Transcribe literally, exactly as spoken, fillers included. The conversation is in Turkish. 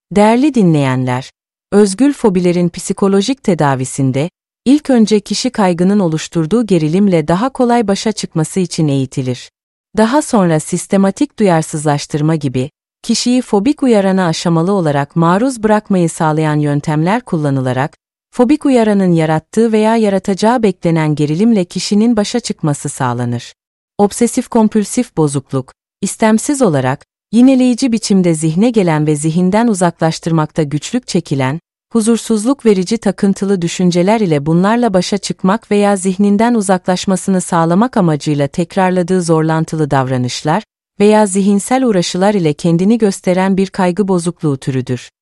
Değerli dinleyenler, özgül fobilerin psikolojik tedavisinde, ilk önce kişi kaygının oluşturduğu gerilimle daha kolay başa çıkması için eğitilir. Daha sonra sistematik duyarsızlaştırma gibi, kişiyi fobik uyarana aşamalı olarak maruz bırakmayı sağlayan yöntemler kullanılarak, fobik uyaranın yarattığı veya yaratacağı beklenen gerilimle kişinin başa çıkması sağlanır. Obsesif-kompülsif bozukluk, istemsiz olarak, yineleyici biçimde zihne gelen ve zihinden uzaklaştırmakta güçlük çekilen, huzursuzluk verici takıntılı düşünceler ile bunlarla başa çıkmak veya zihninden uzaklaşmasını sağlamak amacıyla tekrarladığı zorlantılı davranışlar veya zihinsel uğraşılar ile kendini gösteren bir kaygı bozukluğu türüdür.